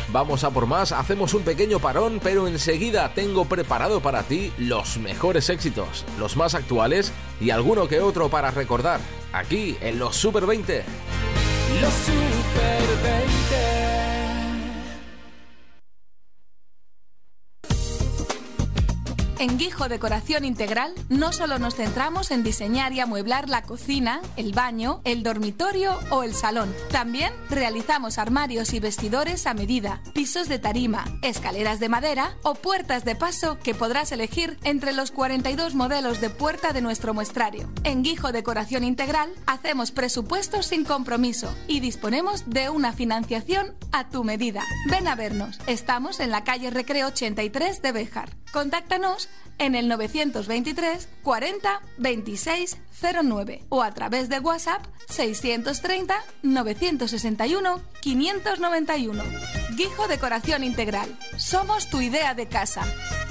vamos a por más, hacemos un pequeño parón, pero enseguida tengo preparado para ti los mejores éxitos, los más actuales y alguno que otro para recordar, aquí en los Super 20. Los Super 20. En Guijo Decoración Integral no solo nos centramos en diseñar y amueblar la cocina, el baño, el dormitorio o el salón. También realizamos armarios y vestidores a medida, pisos de tarima, escaleras de madera o puertas de paso que podrás elegir entre los 42 modelos de puerta de nuestro muestrario. En Guijo Decoración Integral hacemos presupuestos sin compromiso y disponemos de una financiación a tu medida. Ven a vernos. Estamos en la calle Recreo 83 de Béjar. Contáctanos en el 923 40 26 09 o a través de WhatsApp 630 961 591. Guijo Decoración Integral. Somos tu idea de casa.